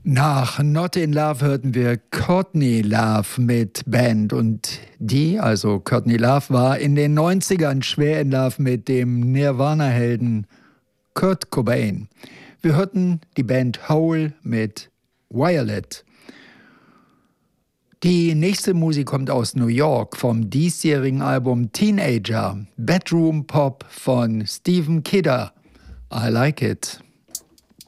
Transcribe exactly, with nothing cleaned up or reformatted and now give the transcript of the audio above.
Nach Not in Love hörten wir Courtney Love mit Band und die, also Courtney Love, war in den neunzigern schwer in Love mit dem Nirvana-Helden Kurt Cobain. Wir hörten die Band Hole mit Violet. Die nächste Musik kommt aus New York vom diesjährigen Album Teenager, Bedroom Pop von Stephen Kidder. I like it.